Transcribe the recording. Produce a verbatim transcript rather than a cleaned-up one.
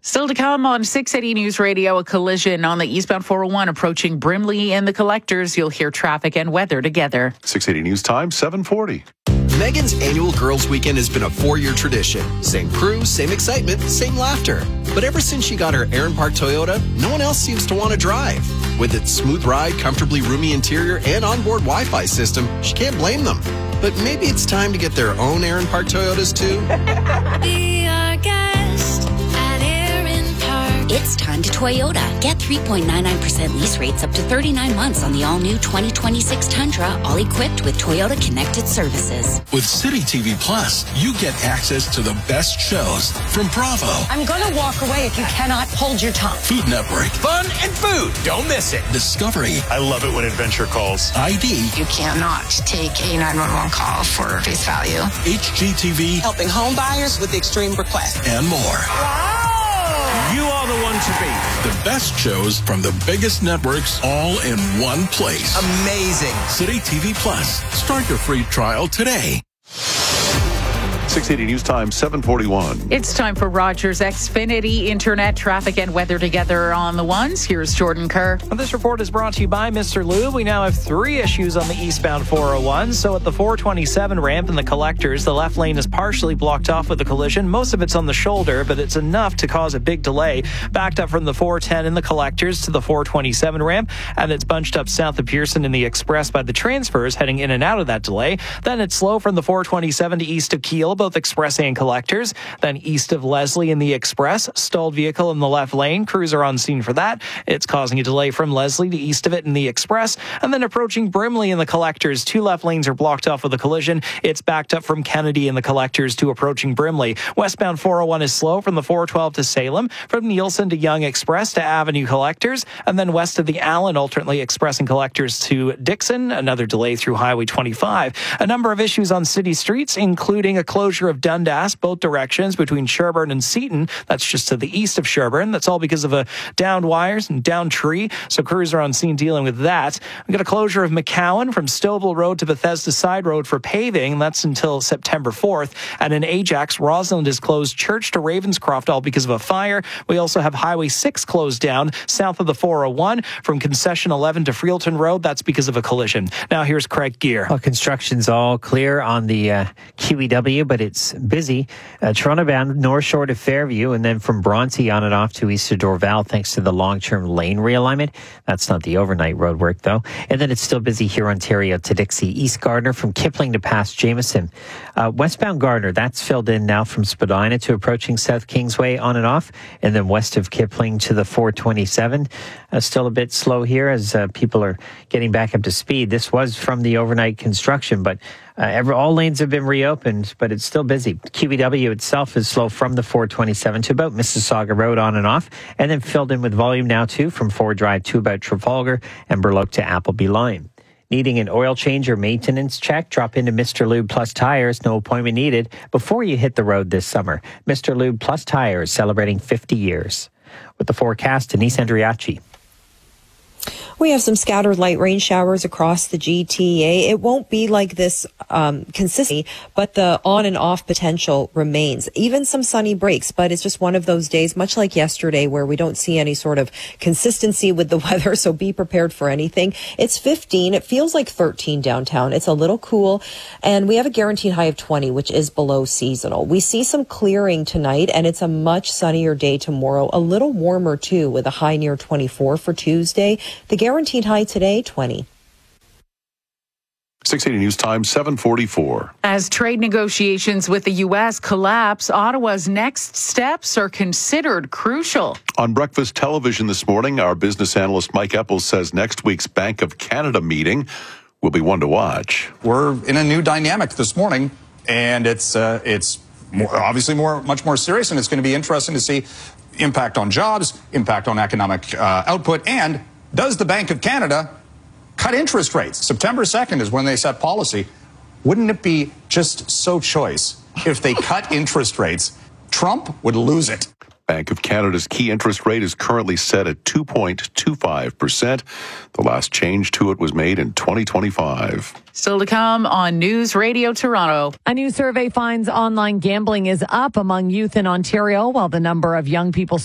Still to come on six eighty News Radio, a collision on the eastbound four oh one approaching Brimley and the Collectors. You'll hear traffic and weather together. six eighty News Time, seven forty. Megan's annual Girls Weekend has been a four-year tradition. Same crew, same excitement, same laughter. But ever since she got her Aaron Park Toyota, no one else seems to want to drive. With its smooth ride, comfortably roomy interior, and onboard Wi-Fi system, she can't blame them. But maybe it's time to get their own Aaron Park Toyotas, too. Be our guest at Aaron Park. It's time to Toyota. Get three point nine nine percent lease rates up to thirty-nine months on the all-new twenty twenty-six Tundra, all equipped with Toyota Connected Services. With City T V Plus, you get access to the best shows from Bravo, I'm going to walk away if you cannot hold your tongue. Food Network, Fun and food. Don't miss it. Discovery, I love it when adventure calls. I D, You cannot take a nine one one call for face value. H G T V, Helping home buyers with extreme requests. and more. You are the one to beat. The best shows from the biggest networks all in one place. Amazing. City T V Plus. Start your free trial today. six eighty News Time, seven forty-one. It's time for Rogers Xfinity Internet traffic and weather together on the ones. Here's Jordan Kerr. Well, this report is brought to you by Mister Lube. We now have three issues on the eastbound four oh one. So at the four twenty-seven ramp in the Collectors, the left lane is partially blocked off with a collision. Most of it's on the shoulder, but it's enough to cause a big delay. Backed up from the four ten in the Collectors to the four twenty-seven ramp, and it's bunched up south of Pearson in the Express by the transfers heading in and out of that delay. Then it's slow from the four twenty-seven to east of Kiel, both Express and Collectors. Then east of Leslie in the Express, stalled vehicle in the left lane. Crews are on scene for that. It's causing a delay from Leslie to east of it in the Express. And then approaching Brimley in the Collectors, two left lanes are blocked off with a collision. It's backed up from Kennedy in the Collectors to approaching Brimley. Westbound four oh one is slow from the four twelve to Salem, from Nielsen to Young Express to Avenue Collectors, and then west of the Allen, alternately Express and Collectors to Dixon. Another delay through Highway twenty-five. A number of issues on city streets, including a closure of Dundas, both directions between Sherburne and Seaton. That's just to the east of Sherburne. That's all because of a downed wires and downed tree. So crews are on scene dealing with that. We've got a closure of McCowan from Stovall Road to Bethesda Side Road for paving. That's until September fourth. And in Ajax, Roseland is closed Church to Ravenscroft, all because of a fire. We also have Highway six closed down south of the four oh one from Concession eleven to Freelton Road. That's because of a collision. Now here's Craig Gear. Well, construction's all clear on the uh, Q E W, but it's busy. Uh, Toronto bound North Shore to Fairview, and then from Bronte on and off to east of Dorval, thanks to the long-term lane realignment. That's not the overnight road work, though. And then it's still busy here, Ontario to Dixie. East Gardner from Kipling to past Jameson. Uh, westbound Gardner, that's filled in now from Spadina to approaching South Kingsway on and off, and then west of Kipling to the four twenty-seven. Uh, still a bit slow here as uh, people are getting back up to speed. This was from the overnight construction, but uh, every, all lanes have been reopened, but it's still busy. Q E W itself is slow from the four twenty-seven to about Mississauga Road on and off, and then filled in with volume now too from Ford Drive to about Trafalgar and Burloak to Appleby Line. Needing an oil change or maintenance check? Drop into Mister Lube Plus Tires, no appointment needed, before you hit the road this summer. Mister Lube Plus Tires, celebrating fifty years. With the forecast, Denise Andriachi. We have some scattered light rain showers across the G T A. It won't be like this um, consistently, but the on and off potential remains. Even some sunny breaks, but it's just one of those days, much like yesterday, where we don't see any sort of consistency with the weather, so be prepared for anything. It's fifteen. It feels like thirteen downtown. It's a little cool, and we have a guaranteed high of twenty, which is below seasonal. We see some clearing tonight, and it's a much sunnier day tomorrow. A little warmer, too, with a high near twenty-four for Tuesday. The guaranteed high today, twenty. six eighty News Time, seven forty-four. As trade negotiations with the U S collapse, Ottawa's next steps are considered crucial. On Breakfast Television this morning, our business analyst Mike Epples says next week's Bank of Canada meeting will be one to watch. We're in a new dynamic this morning, and it's uh, it's more, obviously more much more serious, and it's going to be interesting to see impact on jobs, impact on economic uh, output, and does the Bank of Canada cut interest rates? September second is when they set policy. Wouldn't it be just so choice if they cut interest rates? Trump would lose it. Bank of Canada's key interest rate is currently set at two point two five percent. The last change to it was made in twenty twenty-five. Still to come on News Radio Toronto. A new survey finds online gambling is up among youth in Ontario, while the number of young people